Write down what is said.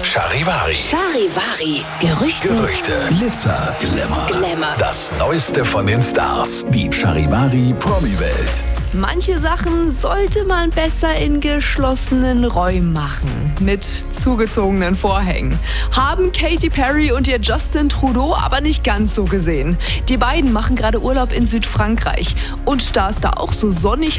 Charivari. Charivari. Gerüchte. Glitzer, Glamour. Das Neueste von den Stars. Die Charivari Promi-Welt. Manche Sachen sollte man besser in geschlossenen Räumen machen, mit zugezogenen Vorhängen. Haben Katy Perry und ihr Justin Trudeau aber nicht ganz so gesehen. Die beiden machen gerade Urlaub in Südfrankreich. Und da es da auch so sonnig